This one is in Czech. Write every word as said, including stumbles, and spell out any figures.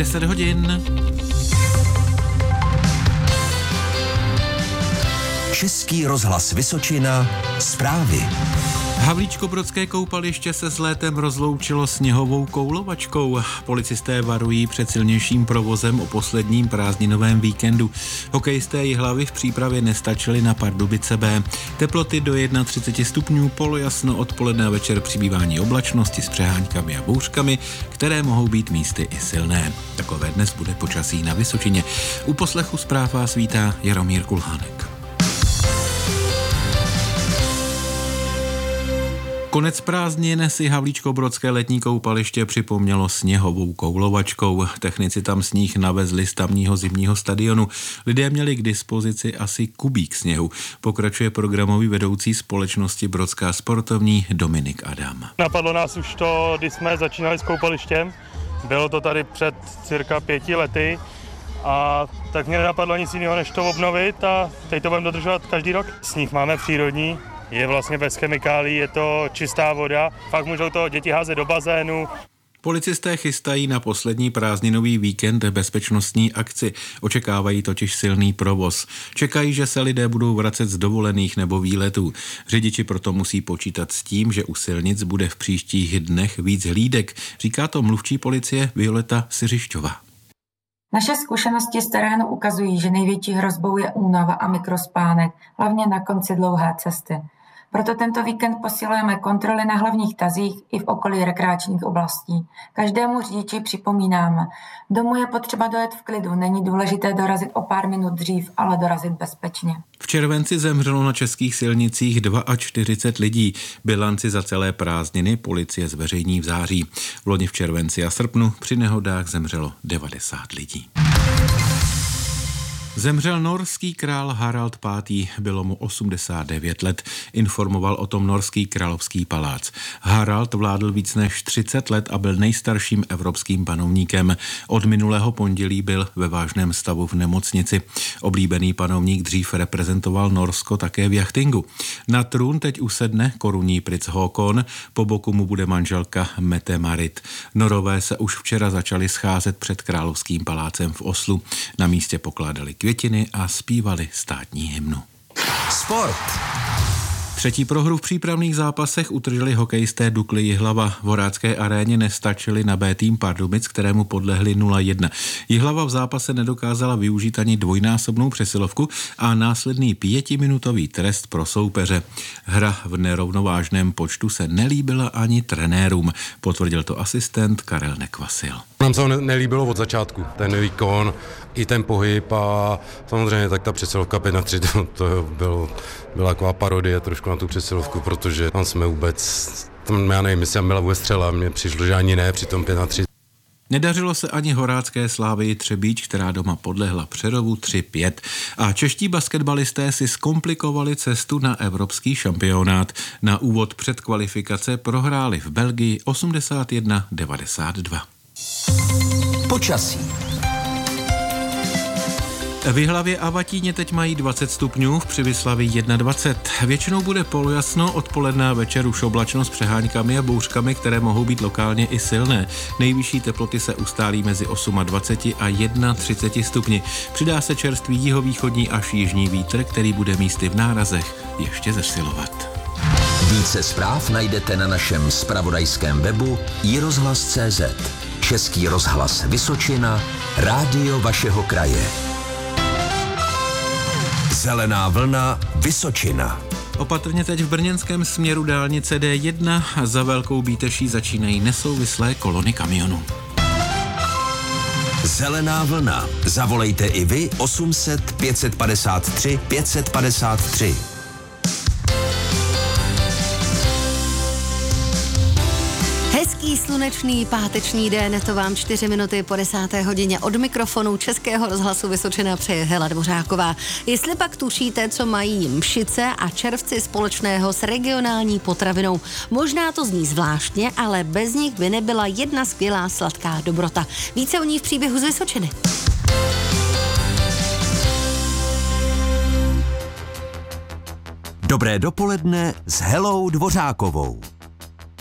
deset hodin. Český rozhlas Vysočina, zprávy. Havlíčkobrodské koupaliště se s létem rozloučilo sněhovou koulovačkou. Policisté varují před silnějším provozem o posledním prázdninovém víkendu. Hokejisté Jihlavy v přípravě nestačili na Pardubice B. Teploty do třicet jedna stupňů, polojasno, odpoledne a večer přibývání oblačnosti s přeháňkami a bouřkami, které mohou být místy i silné. Takové dnes bude počasí na Vysočině. U poslechu zpráv vás vítá Jaromír Kulhánek. Konec prázdnin si Havlíčkobrodské letní koupaliště připomnělo sněhovou koulovačkou. Technici tam sníh navezli z tamního zimního stadionu. Lidé měli k dispozici asi kubík sněhu. Pokračuje programový vedoucí společnosti Brodská sportovní Dominik Adam. Napadlo nás už to, když jsme začínali s koupalištěm. Bylo to tady před cirka pěti lety. A tak mě nenapadlo nic jiného, než to obnovit a teď to budeme dodržovat každý rok. Sníh máme přírodní. Je vlastně bez chemikálií, je to čistá voda, fakt můžou to děti házet do bazénu. Policisté chystají na poslední prázdninový víkend bezpečnostní akci, očekávají totiž silný provoz. Čekají, že se lidé budou vracet z dovolených nebo výletů. Řidiči proto musí počítat s tím, že u silnic bude v příštích dnech víc hlídek, říká to mluvčí policie Violeta Siřišťová. Naše zkušenosti z terénu ukazují, že největší hrozbou je únava a mikrospánek, hlavně na konci dlouhé cesty. Proto tento víkend posilujeme kontroly na hlavních tazích i v okolí rekreačních oblastí. Každému řidiči připomínáme, domů je potřeba dojet v klidu, není důležité dorazit o pár minut dřív, ale dorazit bezpečně. V červenci zemřelo na českých silnicích čtyřicet dva lidí. Bilanci za celé prázdniny policie zveřejní v září. V loni v červenci a srpnu při nehodách zemřelo devadesát lidí. Zemřel norský král Harald pátý. Bylo mu osmdesát devět let, informoval o tom norský královský palác. Harald vládl víc než třicet let a byl nejstarším evropským panovníkem. Od minulého pondělí byl ve vážném stavu v nemocnici. Oblíbený panovník dřív reprezentoval Norsko také v jachtingu. Na trůn teď usedne korunní princ Håkon, po boku mu bude manželka Mette-Marit. Norové se už včera začali scházet před královským palácem v Oslu. Na místě pokládali květiny a zpívali státní hymnu. Sport. Třetí prohru v přípravných zápasech utržili hokejisté Dukly Jihlava. V Horácké aréně nestačili na B tým Pardubic, kterému podlehli nula jedna. Jihlava v zápase nedokázala využít ani dvojnásobnou přesilovku a následný pětiminutový trest pro soupeře. Hra v nerovnovážném počtu se nelíbila ani trenérům, potvrdil to asistent Karel Nekvasil. Nám se nelíbilo od začátku, ten výkon, i ten pohyb a samozřejmě tak ta přesilovka pět na tři, to, to bylo, byla taková parodie trošku na tu přesilovku, protože tam jsme vůbec, tam já nevím, jestli tam byla vůbec střela, mně přišlo, že ani ne, při tom pět na tři. Nedařilo se ani horácké Slávii Třebíč, která doma podlehla Přerovu tři pět. A čeští basketbalisté si zkomplikovali cestu na evropský šampionát. Na úvod předkvalifikace prohráli v Belgii osmdesát jedna devadesát dva. Počasí. V Jihlavě a Vatíně teď mají dvacet stupňů, v Přibyslaví dvacet jedna. Většinou bude polojasno, odpoledne a večer už oblačno s přeháňkami a bouřkami, které mohou být lokálně i silné. Nejvyšší teploty se ustálí mezi dvacet osm a třicet jedna stupni. Přidá se čerstvý jihovýchodní až jižní vítr, který bude místy v nárazech ještě zesilovat. Více zpráv najdete na našem zpravodajském webu i rozhlas tečka cé zet. Český rozhlas Vysočina, rádio vašeho kraje. Zelená vlna Vysočina. Opatrně teď v brněnském směru dálnice D jedna a za Velkou Bíteší začínají nesouvislé kolony kamionů. Zelená vlna. Zavolejte i vy osm set pět padesát tři pět padesát tři. Hezký slunečný páteční den, to vám čtyři minuty po desáté hodině od mikrofonu Českého rozhlasu Vysočina přeje Hela Dvořáková. Jestli pak tušíte, co mají mšice a červci společného s regionální potravinou, možná to zní zvláštně, ale bez nich by nebyla jedna skvělá sladká dobrota. Více o ní v příběhu z Vysočiny. Dobré dopoledne s Helou Dvořákovou.